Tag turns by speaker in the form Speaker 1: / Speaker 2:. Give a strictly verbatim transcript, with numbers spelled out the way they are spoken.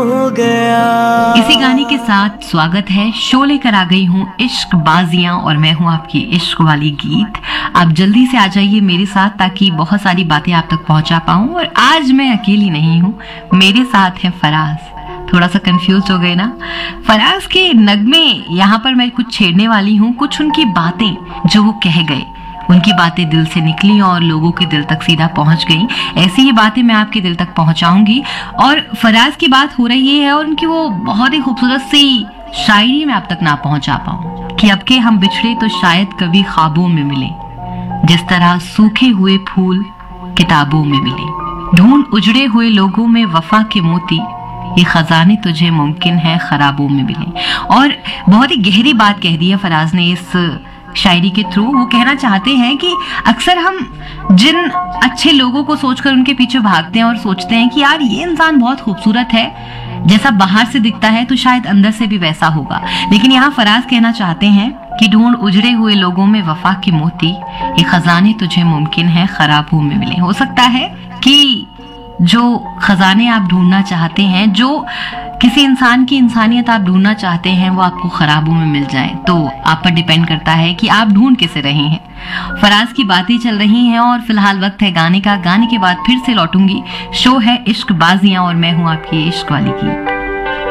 Speaker 1: हो गया।
Speaker 2: इसी गाने के साथ स्वागत है, शो लेकर आ गई हूँ इश्क बाजियां और मैं हूँ आपकी इश्क वाली गीत। आप जल्दी से आ जाइए मेरे साथ ताकि बहुत सारी बातें आप तक पहुंचा पाऊं। और आज मैं अकेली नहीं हूँ, मेरे साथ है फराज। थोड़ा सा कंफ्यूज हो गए ना? फराज के नगमे यहाँ पर मैं कुछ छेड़ने वाली हूँ, कुछ उनकी बातें जो वो कह गए, उनकी बातें दिल से निकली और लोगों के दिल तक सीधा पहुंच गई। ऐसी ही बातें मैं आपके दिल तक पहुंचाऊंगी। और फराज की बात हो रही है और उनकी वो बहुत ही खूबसूरत सी शायरी में आप तक ना पहुंचा पाऊं कि अब के हम बिछड़े तो शायद कभी ख्वाबों में मिले, जिस तरह सूखे हुए फूल किताबों में मिले। ढूंढ उजड़े हुए लोगों में वफा के मोती, ये खजाने तुझे मुमकिन है खराबों में मिले। और बहुत ही गहरी बात कह दी है फराज ने इस शायरी के थ्रू। वो कहना चाहते हैं कि अक्सर हम जिन अच्छे लोगों को सोचकर उनके पीछे भागते हैं और सोचते हैं कि यार ये इंसान बहुत खूबसूरत है, जैसा बाहर से दिखता है तो शायद अंदर से भी वैसा होगा, लेकिन यहाँ फराज कहना चाहते हैं कि ढूंढ उजड़े हुए लोगों में वफा के मोती, ये खजाने तुझे मुमकिन है खराबों में मिले। हो सकता है कि जो खजाने आप ढूंढना चाहते हैं, जो किसी इंसान की इंसानियत आप ढूंढना चाहते हैं, वो आपको खराबों में मिल जाए। तो आप पर डिपेंड करता है कि आप ढूंढ कैसे रहे हैं। फराज की बातें चल रही हैं और फिलहाल वक्त है गाने का। गाने के बाद फिर से लौटूंगी। शो है इश्क बाजियां और मैं हूं आपकी इश्क वाली गीत।